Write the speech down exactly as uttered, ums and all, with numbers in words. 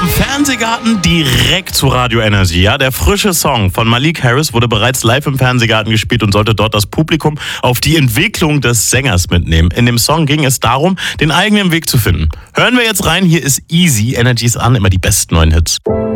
Vom Fernsehgarten direkt zu Radio Energy. Ja, der frische Song von Malik Harris wurde bereits live im Fernsehgarten gespielt und sollte dort das Publikum auf die Entwicklung des Sängers mitnehmen. In dem Song ging es darum, den eigenen Weg zu finden. Hören wir jetzt rein, hier ist Easy, Energy's an, immer die besten neuen Hits.